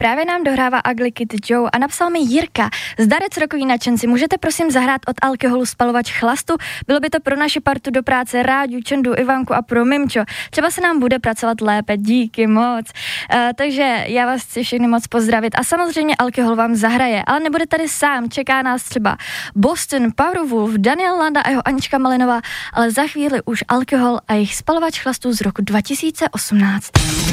právě nám dohrává Ugly Kid Joe a napsal mi Jirka. Zdarec rokový nadšenci, můžete prosím zahrát od Alkoholu Spalovač chlastu? Bylo by to pro naši partu do práce, Ráďu, Čendu, Ivanku a pro Mimčo. Třeba se nám bude pracovat lépe, díky moc. Takže já vás chci všechny moc pozdravit a samozřejmě Alkohol vám zahraje, ale nebude tady sám, čeká nás třeba Boston, Powerwolf, Daniel Landa a jeho Anička Malinová, ale za chvíli už Alkohol a jejich Spalovač chlastu z roku 2018.